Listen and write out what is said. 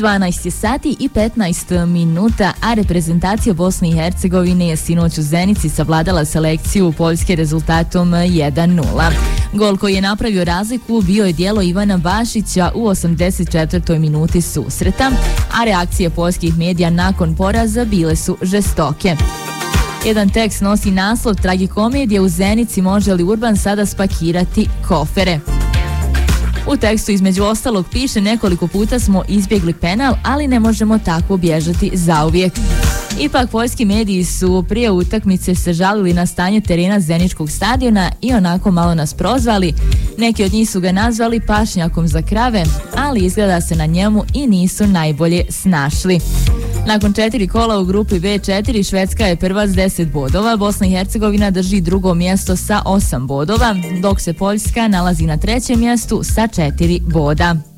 12 sati i 15 minuta, a reprezentacija Bosne i Hercegovine je sinoć u Zenici savladala selekciju Poljske rezultatom 1:0. Gol koji je napravio razliku bio je djelo Ivana Bašića u 84. minuti susreta, a reakcije poljskih medija nakon poraza bile su žestoke. Jedan tekst nosi naslov tragikomedije u Zenici, može li Urban sada spakirati kofere? U tekstu između ostalog piše: nekoliko puta smo izbjegli penal, ali ne možemo tako bježati zauvijek. Ipak poljski mediji su prije utakmice se žalili na stanje terena Zeničkog stadiona i onako malo nas prozvali. Neki od njih su ga nazvali pašnjakom za krave, ali izgleda se na njemu i nisu najbolje snašli. Nakon 4 kola u grupi B4 Švedska je prva s 10 bodova, Bosna i Hercegovina drži drugo mjesto sa 8 bodova, dok se Poljska nalazi na trećem mjestu sa 4 boda.